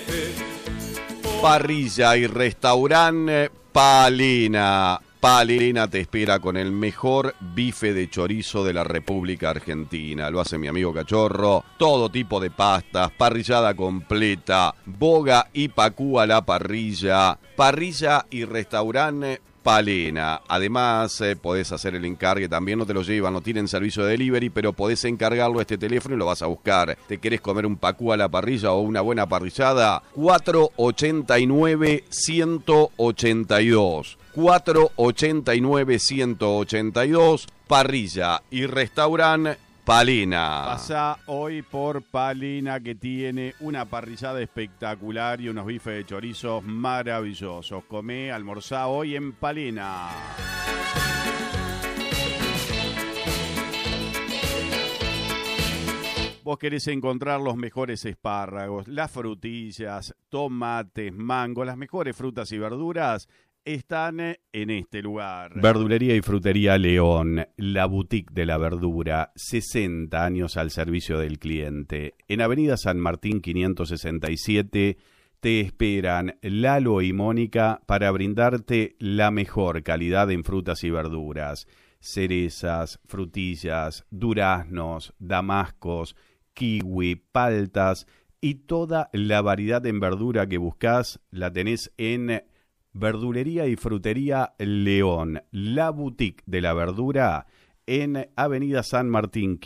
Parrilla y restaurante Palena. Palena te espera con el mejor bife de chorizo de la República Argentina. Lo hace mi amigo Cachorro. Todo tipo de pastas, parrillada completa, boga y pacú a la parrilla. Parrilla y restaurante Palena. Además, podés hacer el encargue, también no te lo llevan, no tienen servicio de delivery, pero podés encargarlo a este teléfono y lo vas a buscar. ¿Te querés comer un pacú a la parrilla o una buena parrillada? 489-182. 489-182. Parrilla y restaurante Palena. Pasá hoy por Palena, que tiene una parrillada espectacular y unos bifes de chorizos maravillosos. Comé, almorzá hoy en Palena. Vos querés encontrar los mejores espárragos, las frutillas, tomates, mango, las mejores frutas y verduras están en este lugar. Verdulería y Frutería León, la boutique de la verdura, 60 años al servicio del cliente. En Avenida San Martín 567 te esperan Lalo y Mónica para brindarte la mejor calidad en frutas y verduras. Cerezas, frutillas, duraznos, damascos, kiwi, paltas y toda la variedad en verdura que buscás la tenés en Verdulería y Frutería León, la boutique de la verdura en Avenida San Martín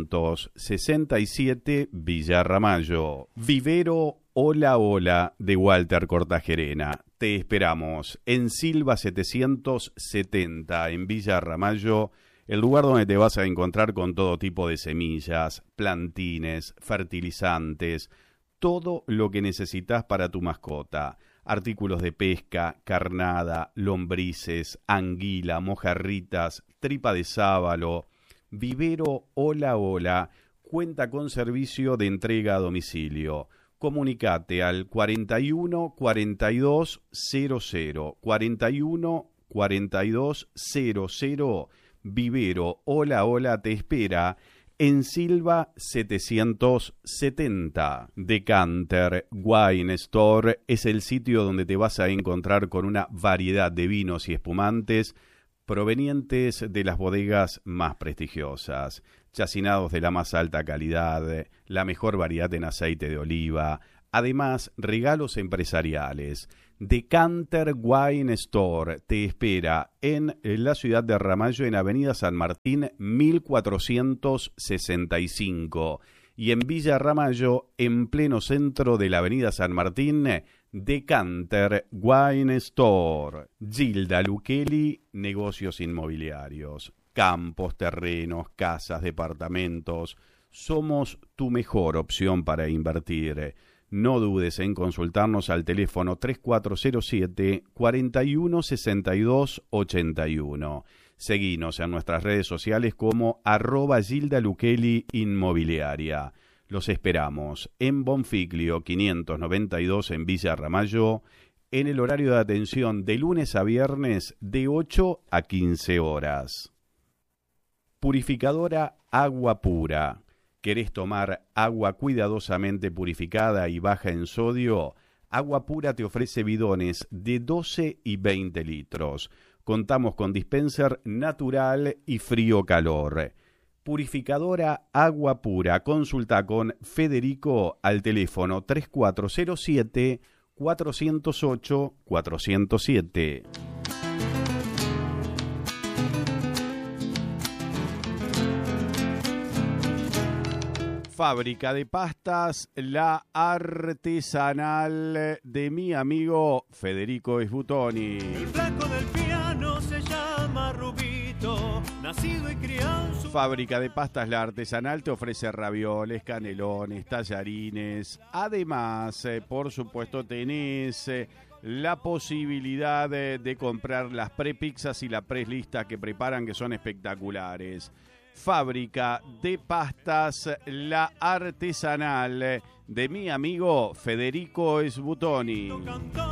567, Villa Ramallo. Vivero Hola Hola de Walter Cortajerena. Te esperamos en Silva 770 en Villa Ramallo, el lugar donde te vas a encontrar con todo tipo de semillas, plantines, fertilizantes, todo lo que necesitas para tu mascota. Artículos de pesca, carnada, lombrices, anguila, mojarritas, tripa de sábalo. Vivero Hola Hola cuenta con servicio de entrega a domicilio. Comunicate al 41 42 00 41 42 00. Vivero Hola Hola te espera en Silva 770. Decanter Wine Store es el sitio donde te vas a encontrar con una variedad de vinos y espumantes provenientes de las bodegas más prestigiosas, chacinados de la más alta calidad, la mejor variedad en aceite de oliva, además regalos empresariales. Decanter Wine Store te espera en la ciudad de Ramallo, en Avenida San Martín 1465, y en Villa Ramallo, en pleno centro de la Avenida San Martín, Decanter Wine Store. Gilda Luqueli, negocios inmobiliarios, campos, terrenos, casas, departamentos. Somos tu mejor opción para invertir. No dudes en consultarnos al teléfono 3407-416281. Seguinos en nuestras redes sociales como @Gilda Luqueli Inmobiliaria. Los esperamos en Bonfiglio 592 en Villa Ramallo, en el horario de atención de lunes a viernes de 8 a 15 horas. Purificadora Agua Pura. ¿Querés tomar agua cuidadosamente purificada y baja en sodio? Agua Pura te ofrece bidones de 12 y 20 litros. Contamos con dispenser natural y frío-calor. Purificadora Agua Pura. Consulta con Federico al teléfono 3407-408-407. Fábrica de pastas, la artesanal de mi amigo Federico Esbutoni. El flaco del piano se llama Rubito, nacido y criado en su... Fábrica de pastas, la artesanal te ofrece ravioles, canelones, tallarines. Además, por supuesto, tenés la posibilidad de comprar las prepizzas y la preslista que preparan, que son espectaculares. Fábrica de pastas, la artesanal de mi amigo Federico Esbutoni.